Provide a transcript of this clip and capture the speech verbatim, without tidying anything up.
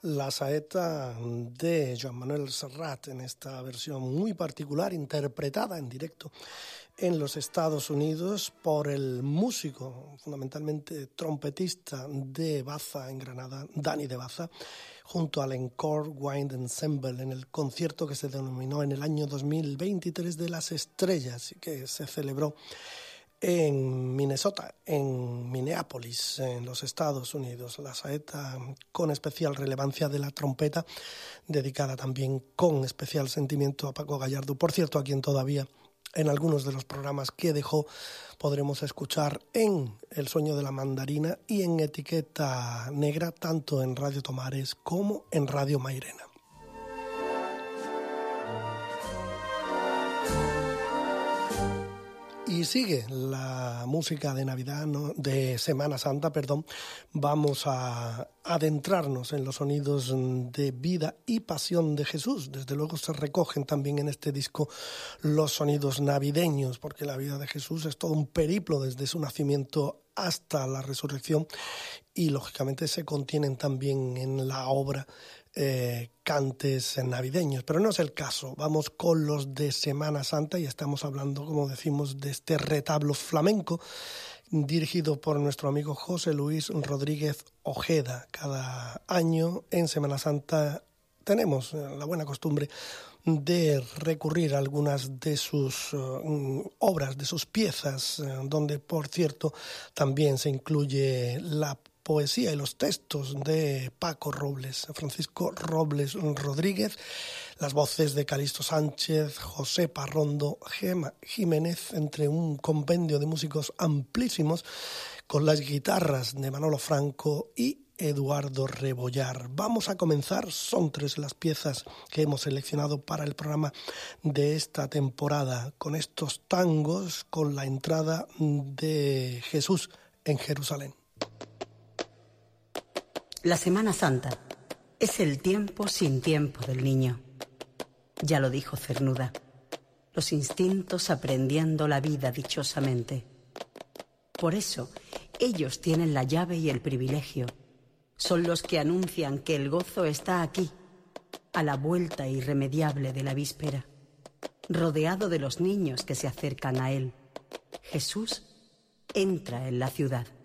La saeta de Joan Manuel Serrat en esta versión muy particular, interpretada en directo en los Estados Unidos por el músico, fundamentalmente trompetista de Baza en Granada, Dani de Baza, junto al Encore Wind Ensemble en el concierto que se denominó en el año dos mil veintitrés de las Estrellas y que se celebró en Minnesota, en Minneapolis, en los Estados Unidos. La saeta con especial relevancia de la trompeta, dedicada también con especial sentimiento a Paco Gallardo, por cierto, a quien todavía en algunos de los programas que dejó podremos escuchar en El sueño de la mandarina y en Etiqueta Negra, tanto en Radio Tomares como en Radio Mairena. Y sigue la música de Navidad, ¿no? de Semana Santa, perdón. Vamos a adentrarnos en los sonidos de vida y pasión de Jesús. Desde luego se recogen también en este disco los sonidos navideños, porque la vida de Jesús es todo un periplo desde su nacimiento hasta la resurrección y lógicamente se contienen también en la obra Eh, cantes navideños, pero no es el caso. Vamos con los de Semana Santa y estamos hablando, como decimos, de este retablo flamenco dirigido por nuestro amigo José Luis Rodríguez Ojeda. Cada año en Semana Santa tenemos la buena costumbre de recurrir a algunas de sus uh, obras, de sus piezas, uh, donde, por cierto, también se incluye la poesía y los textos de Paco Robles, Francisco Robles Rodríguez, las voces de Calixto Sánchez, José Parrondo, Gema Jiménez, entre un compendio de músicos amplísimos, con las guitarras de Manolo Franco y Eduardo Rebollar. Vamos a comenzar, son tres las piezas que hemos seleccionado para el programa de esta temporada, con estos tangos, con la entrada de Jesús en Jerusalén. La Semana Santa es el tiempo sin tiempo del niño. Ya lo dijo Cernuda, los instintos aprendiendo la vida dichosamente. Por eso, ellos tienen la llave y el privilegio. Son los que anuncian que el gozo está aquí, a la vuelta irremediable de la víspera, rodeado de los niños que se acercan a él. Jesús entra en la ciudad.